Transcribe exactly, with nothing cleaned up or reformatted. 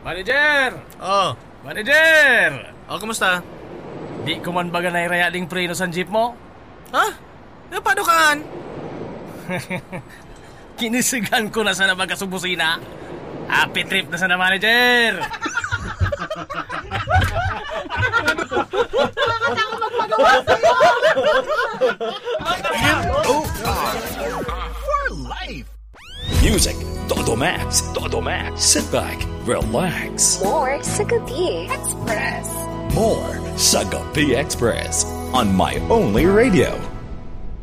Manager! Oh, Manager! oh, kumusta? Di ko man baga nairaya ding preno sa jeep mo? Ha? Eh, paano kaan? Kinisigan ko na sa nabagkasubusina. Happy trip na sana, manager! Nakakatakot magpagawa sa'yo! For life! Music, Todo Max, Todo Max. Sit back, relax. More sa Gabi Express. More sa Gabi Express on My Only Radio.